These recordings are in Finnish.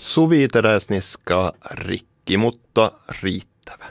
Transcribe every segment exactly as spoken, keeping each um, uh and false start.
Suvi Teräsniska rikki, mutta riittävä.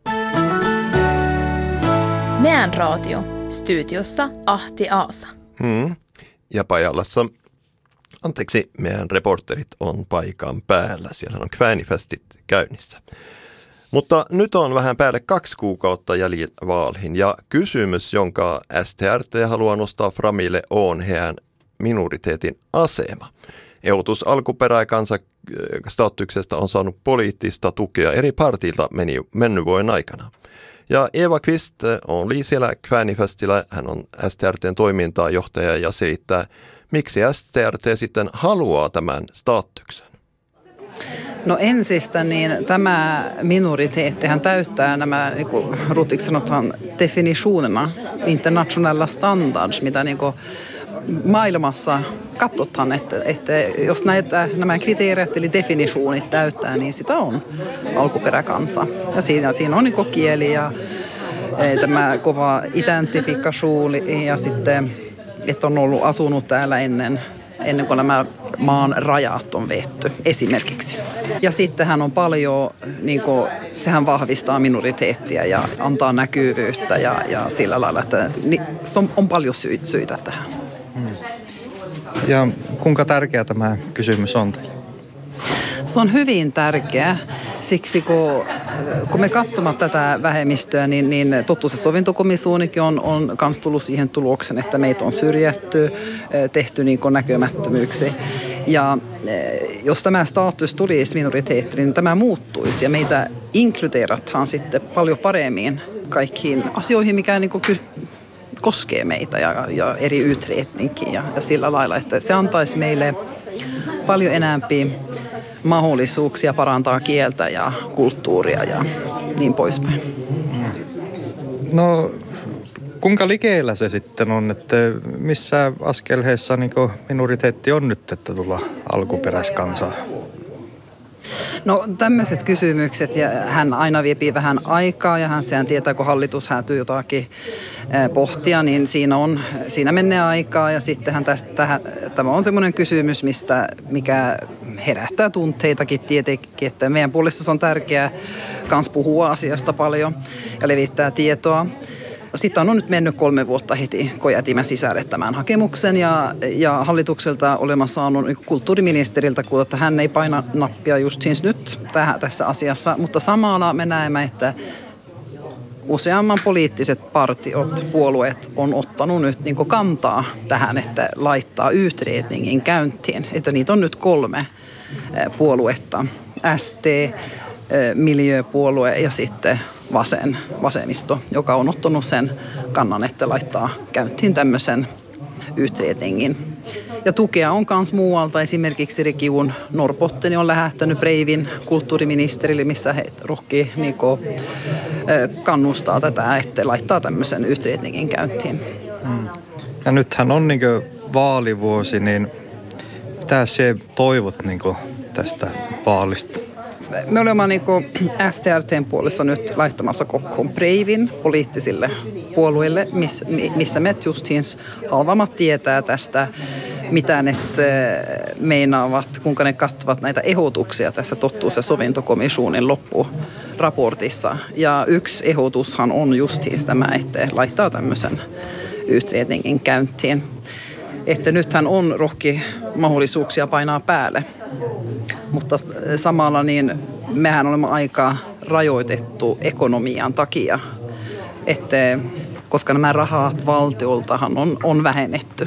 Meidän radio. Studiossa Ahti Aasa. Hmm. Ja Pajalassa, anteeksi, meidän reporterit on paikan päällä. Siellä on kväänifestit käynnissä. Mutta nyt on vähän päälle kaksi kuukautta jäljellä vaaliin ja kysymys, jonka S T R T haluaa nostaa framille, on heidän minoriteetin asema. Eutus alkuperäikansa statuksesta on saanut poliittista tukea eri partilta mennyt vuoden aikana. Ja Eva Kvist oli siellä Kvänifestillä, hän on S T R T:n toimintajohtaja ja selittää, miksi S T R T sitten haluaa tämän statuksen. No ensistä niin tämä minoriteettihan täyttää nämä, niin kuin ruutiksi sanotaan, definitionerna, internationella standards, mitä niin kuin maailmassa katsotaan, että, että jos näitä, nämä kriteerit eli definitionit täyttää, niin sitä on alkuperäkansa. Ja siinä, siinä on niin kieli ja tämä kova identifikation ja sitten, että on ollut asunut täällä ennen, ennen kuin nämä maan rajat on vetty esimerkiksi. Ja sittenhän on paljon, niin kuin, sehän vahvistaa minoriteettia ja antaa näkyvyyttä ja, ja sillä lailla, että niin, on, on paljon syitä, syitä tähän. Ja kuinka tärkeä tämä kysymys on teille? Se on hyvin tärkeä. Siksi kun, kun me katsomme tätä vähemmistöä, niin, niin totuus- ja sovintokomisuunikin on, on kans tullut siihen tuloksen, että meitä on syrjätty, tehty niin kuin näkymättömyyksi. Ja jos tämä status tulisi minoriteetti, niin tämä muuttuisi ja meitä inkludeerataan sitten paljon paremmin kaikkiin asioihin, mikä niin kuin koskee meitä ja, ja eri utredninkin ja, ja sillä lailla, että se antaisi meille paljon enemmän mahdollisuuksia parantaa kieltä ja kulttuuria ja niin poispäin. No, kuinka likeillä se sitten on, että missä askelheessa niin minoriteetti on nyt, että tulla alkuperäiskansaa? No tämmöiset kysymykset, ja hän aina viepii vähän aikaa ja hän sehän tietää, kun hallitus häätyy jotakin pohtia, niin siinä, on, siinä menee aikaa ja sittenhän tästä, tämä on semmoinen kysymys, mistä, mikä herättää tunteitakin tietenkin, että meidän puolesta se on tärkeää kans puhua asiasta paljon ja levittää tietoa. Sitten on nyt mennyt kolme vuotta heti, kun jätimme sisälle tämän hakemuksen ja, ja hallitukselta olemme saanut niin kulttuuriministeriltä kuulla, että hän ei paina nappia just siis nyt tähän, tässä asiassa, mutta samalla me näemme, että useamman poliittiset partiot, puolueet on ottanut nyt niin kantaa tähän, että laittaa utredningin käyntiin, että niitä on nyt kolme puoluetta, S T, miljöpuolue ja sitten vasen, vasemmisto, joka on ottanut sen kannan, että laittaa käyntiin tämmöisen utredningin. Ja tukea on myös muualta, esimerkiksi Region Norrbotten on lähettänyt Breivin kulttuuriministerille, missä he rohkii niin kuin, kannustaa tätä, että laittaa tämmöisen utredningin käyntiin. Ja nythän on niin kuin vaalivuosi, niin mitä se toivot niin kuin tästä vaalista? Me olemme niin kuin S T R T:n puolessa nyt laittamassa kokoon Breivin poliittisille puolueille, missä, missä me justiin haluamme tietää tästä, mitä ne meinaavat, kuinka ne katsovat näitä ehdotuksia tässä totuus- ja sovintokomisuunin loppuraportissa. Ja yksi ehdotushan on justiin tämä, että laittaa tämmöisen utredningin käyntiin. Että nythän on rohki mahdollisuuksia painaa päälle, mutta samalla niin mehän olemme aika rajoitettu ekonomian takia, että koska nämä rahat valtioltahan on, on vähennetty.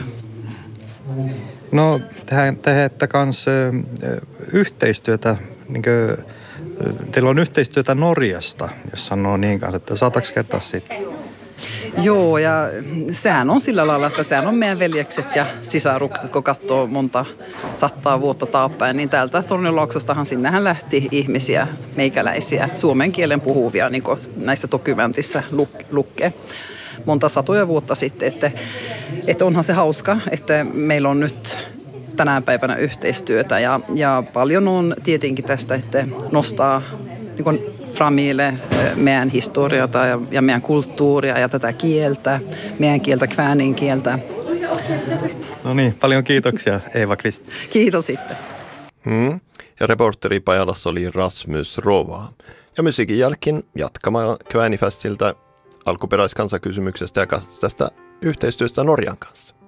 No tehdään, tehdään kanssa yhteistyötä, niin kuin, teillä on yhteistyötä Norjasta, jos sanoo niin kanssa, että saataanko kertoa siitä? Joo, ja sehän on sillä lailla, että sehän on meidän veljekset ja sisarukset, kun katsoo monta sattaa vuotta taappäin, niin täältä Tornionluoksastahan sinnehän lähti ihmisiä, meikäläisiä, suomen kielen puhuvia, niin kuin näissä dokumentissa luk- lukee monta satoja vuotta sitten, että, että onhan se hauska, että meillä on nyt tänä päivänä yhteistyötä ja, ja paljon on tietenkin tästä, että nostaa niin kuin framille meidän historiata ja, ja meidän kulttuuria ja tätä kieltä, meidän kieltä, kväänin kieltä. No niin, paljon kiitoksia Eva Kvist. Kiitos sitten. Mm. Ja reporteri Pajalassa oli Rasmus Rova. Ja musiikin jälkeen jatkamaan Kväänifestiltä alkuperäiskansakysymyksestä ja tästä yhteistyöstä Norjan kanssa.